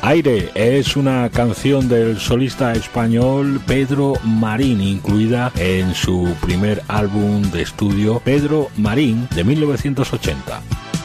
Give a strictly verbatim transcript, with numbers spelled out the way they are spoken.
Aire es una canción del solista español Pedro Marín, incluida en su primer álbum de estudio Pedro Marín de mil novecientos ochenta.